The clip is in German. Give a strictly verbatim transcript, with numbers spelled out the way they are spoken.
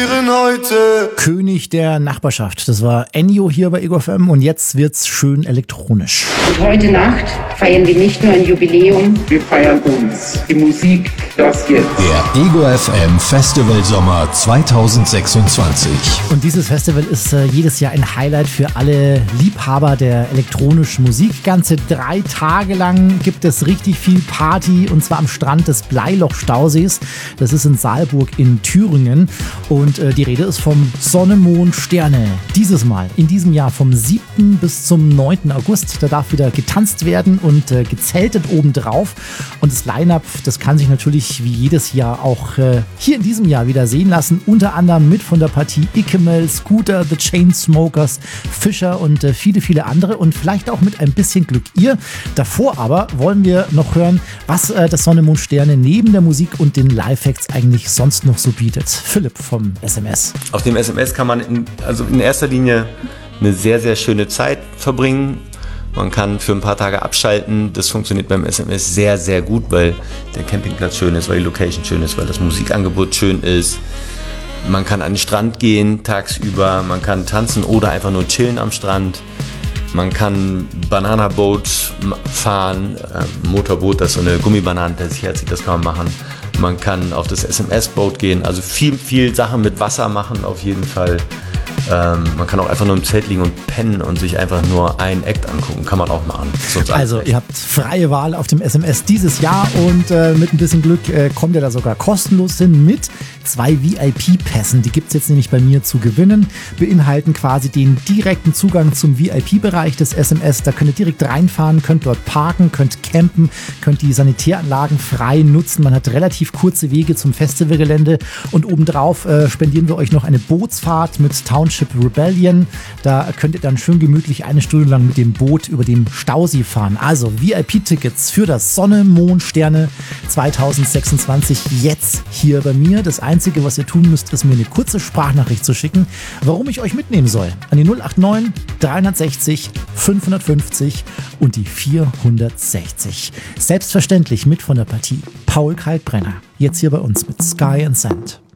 Heute. König der Nachbarschaft. Das war Ennio hier bei Ego F M und jetzt wird's schön elektronisch. Und heute Nacht feiern wir nicht nur ein Jubiläum, wir feiern uns. Die Musik, das jetzt. Der Ego F M Festival Sommer zweitausendsechsundzwanzig. Und dieses Festival ist äh, jedes Jahr ein Highlight für alle Liebhaber der elektronischen Musik. Ganze drei Tage lang gibt es richtig viel Party und zwar am Strand des Bleiloch-Stausees. Das ist in Saalburg in Thüringen. Und äh, die Rede ist vom Sonne, Mond, Sterne. Dieses Mal, in diesem Jahr vom siebten bis zum neunten August. Da darf wieder getanzt werden und äh, gezeltet obendrauf. Und das Line-Up, das kann sich natürlich wie jedes Jahr auch äh, hier in diesem Jahr wieder sehen lassen. Unter anderem mit von der Partie Ikemel, Scooter, The Chainsmokers, Fischer und äh, viele, viele andere. Und vielleicht auch mit ein bisschen Glück ihr. Davor aber wollen wir noch hören, was äh, das Sonne, Mond, Sterne neben der Musik und den Live-Acts eigentlich sonst noch so bietet. Philipp vom S M S. Auf dem S M S kann man in, also in erster Linie eine sehr, sehr schöne Zeit verbringen. Man kann für ein paar Tage abschalten. Das funktioniert beim S M S sehr, sehr gut, weil der Campingplatz schön ist, weil die Location schön ist, weil das Musikangebot schön ist. Man kann an den Strand gehen tagsüber, man kann tanzen oder einfach nur chillen am Strand. Man kann Bananaboot fahren, äh, Motorboot, das ist so eine Gummibanane, der sich herzieht, das kann man machen. Man kann auf das S M S-Boot gehen, also viel, viel Sachen mit Wasser machen auf jeden Fall. Ähm, man kann auch einfach nur im Zelt liegen und pennen und sich einfach nur einen Act angucken. Kann man auch machen. Also ihr habt freie Wahl auf dem S M S dieses Jahr und äh, mit ein bisschen Glück äh, kommt ihr da sogar kostenlos hin mit zwei V I P-Pässen. Die gibt es jetzt nämlich bei mir zu gewinnen. Beinhalten quasi den direkten Zugang zum V I P-Bereich des S M S. Da könnt ihr direkt reinfahren, könnt dort parken, könnt campen, könnt die Sanitäranlagen frei nutzen. Man hat relativ kurze Wege zum Festivalgelände und obendrauf äh, spendieren wir euch noch eine Bootsfahrt mit Township Rebellion. Da könnt ihr dann schön gemütlich eine Stunde lang mit dem Boot über dem Stausee fahren. Also V I P-Tickets für das Sonne, Mond, Sterne zweitausendsechsundzwanzig jetzt hier bei mir. Das Einzige, was ihr tun müsst, ist mir eine kurze Sprachnachricht zu schicken, warum ich euch mitnehmen soll. An die null acht neun dreihundertsechzig fünfhundertfünfzig und die vierhundertsechzig. Selbstverständlich mit von der Partie Paul Kalkbrenner. Jetzt hier bei uns mit Sky and Sand.